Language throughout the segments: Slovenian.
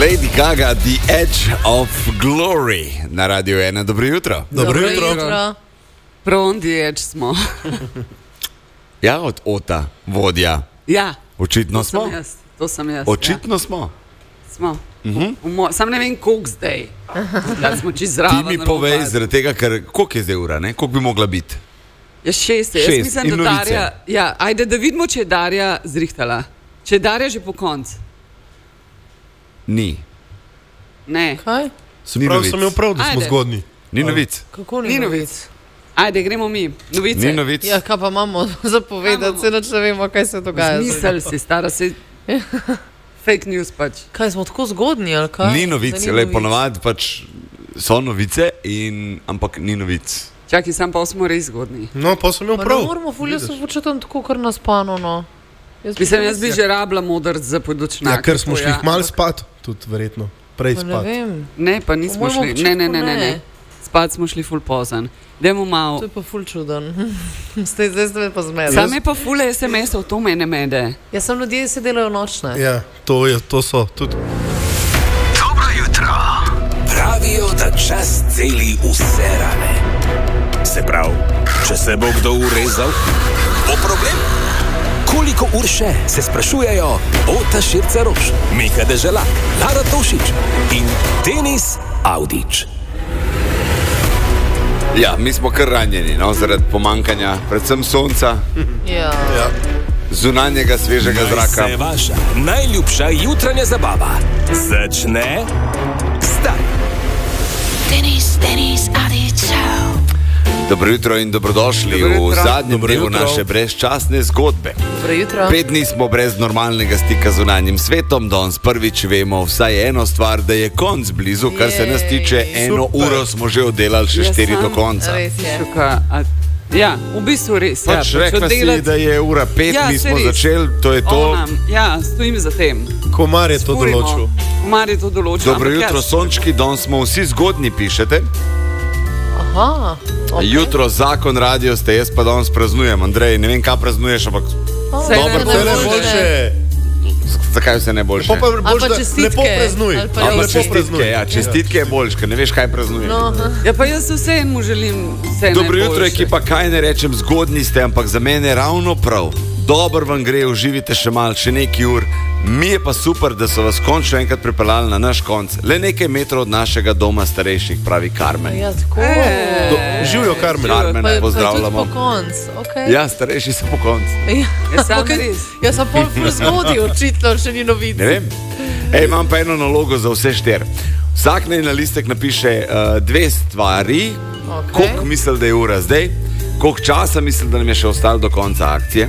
Lady Gaga, The Edge of Glory na Radio 1. Dobro jutro. Dobro jutro. Prav The Edge smo. Ja, od Ota, vodja. Ja. Očitno smo. To sem jaz. Očitno smo. Smo. Sam ne vem, koliko zdaj. Da smo čisto zraven. Ti mi povej, zaradi tega, ker koliko je zdaj ura, ne? Koliko bi mogla biti? Ja, 6. Jaz mislim, da Darja... Ja, ajde, da vidimo, če je Darja zrihtala. Če je Darja že po koncu. Ni. Ne. Kaj? Prav sem imel prav, da smo zgodni. Ni novic. Kako ni novic? Ajde, gremo mi. Novice. Ni novic. Ja, kaj pa imamo zapovedati, se ne vemo, kaj se dogaja. Misel si, stara si. Fake news pač. Kaj, smo tako zgodni, ali kaj? Ni novic, le ponovadi pač so novice, ampak ni novic. Čakaj, sam pa smo res zgodni. No, pa sem imel prav. Ne moramo, fuljo se počutim tako, kar naspano, no. Jaz bi že rabila modrc za podočnak. Ja, ker smo šli malo spat, tudi verjetno. Prej spat. Ne, pa nismo šli. Ne. Spat smo šli ful pozan. Dajmo malo. To je pa ful čuden. Zdaj ste me pa zmedli. Sam je pa ful SMS-ov, to mene mede. Ja, sem ljudje se delajo nočne. Ja, to so tudi. Dobro jutro. Pravijo, da čas celi vse rane. Se pravi, če se bo kdo urezal, bo problem. Koliko ur še, se sprašujejo Ota Širca-Roš, Miha Deželak, Lara Tošič in Denis Audič. Ja, mi smo kar ranjeni, no, zaradi pomankanja, predvsem sonca, ja. Zunanjega svežega zraka. Se vaša najljubša jutranja zabava začne zdaj. Denis Audič Show. Dobro jutro in dobrodošli v zadnjem delu naše brezčasne zgodbe. 5 dni smo brez normalnega stika z zunanjim svetom, danes prvič vemo vsaj eno stvar, da je konc blizu, kar se nas tiče, eno uro smo že oddelali, še 4 do konca. Ja, v bistvu res. Pač rekla si, da je ura 5, mi smo začeli, to je to. Ja, stojim za tem. Komar je to določil. Dobro jutro, sončki, danes smo vsi zgodni, pišete. Aha, okay. Jutro zakon radio ste, jaz pa danes praznujem. Andrej, ne vem, kaj praznuješ, ampak vse najboljše. Zakaj vse najboljše? Ali pa čestitke. Lepo praznuj. Čestitke je boljš, ker ne veš, kaj praznuješ. No. Ja, pa jaz vse mu želim vse najboljše. Dobro jutro, ekipa, kaj ne rečem, zgodni ste, ampak za mene ravno prav. Dobro vam gre, uživite še malo, še nekaj ur. Mi je pa super, da so vas končno enkrat pripeljali na naš konc. Le nekaj metrov od našega doma starejših, pravi Karmen. Ja, tako. Živijo Karmen. Karmen, pozdravljamo. Pa tudi po konc, okay. Ja, starejši so po konc. Ja, sem pol zgodil, očitno še ni novic. Ne vem. Imam pa eno nalogo za vse 4. Vsak naj na listek napiše 2 stvari, koliko misli, da je ura zdaj, koliko časa misli, da nam je še ostalo do konca akcije.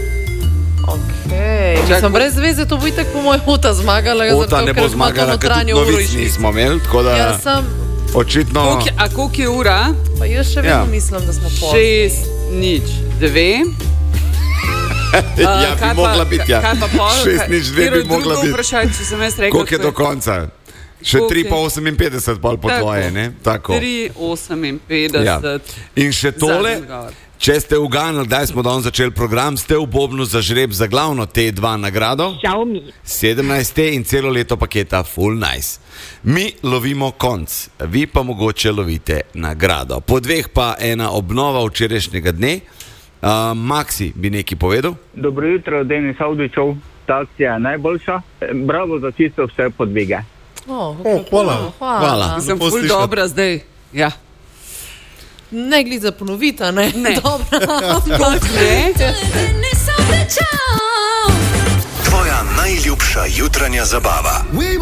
Sem brez veze, to bo itak po moj Ota zmagala. Ota ne bo zmagala, ker tudi novic nismo imeli, tako da očitno... A koliko je ura? Pa jaz še vedno mislim, da smo pozni. 6:02. Ja, bi mogla biti, ja. Kaj pa pol? 6:02 bi mogla biti. Vprašaj, če sem jaz rekel... Koliko je do konca? Še 3:58 pol po tvoje, ne? Tako. 3:58. In še tole... Če ste uganili, kdaj smo danes začeli program, ste v bobnu za žreb za glavno T2 nagrado. 17. in celo leto paketa Full Nice. Mi lovimo konc, vi pa mogoče lovite nagrado. Po 2 pa ena obnova včerajšnjega dne. Maksi bi nekaj povedal. Dobro jutro, Denis Audičov. Ta akcija je najboljša. Bravo za čisto vse podvige. Hvala. Sem ful dobra zdaj. Ja. Ne glede za ponovita, ne? Ne. Dobro. Tvoja najljubša jutranja zabava.